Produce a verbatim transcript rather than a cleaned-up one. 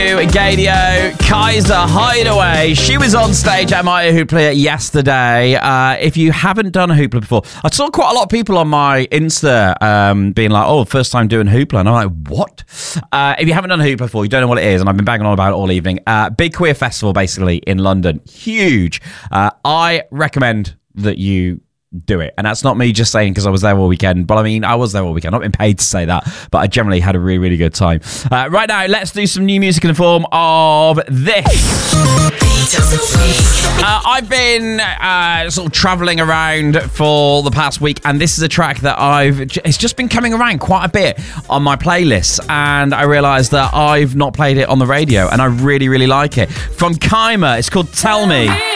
Gadio, Kaiser Hideaway. She was on stage at my Hoopla yesterday. Uh, if you haven't done a Hoopla before, I saw quite a lot of people on my Insta um, being like, oh, first time doing Hoopla. And I'm like, what? Uh, if you haven't done a Hoopla before, you don't know what it is, and I've been banging on about it all evening. Uh, big queer festival, basically, in London. Huge. Uh, I recommend that you do it. And that's not me just saying because I was there all weekend, but I mean, I was there all weekend. I've not been paid to say that, but I generally had a really, really good time. Uh, right now, let's do some new music in the form of this. Uh, I've been uh, sort of travelling around for the past week, and this is a track that I've, it's just been coming around quite a bit on my playlists, and I realised that I've not played it on the radio, and I really, really like it. From Kaimer, it's called Tell Me.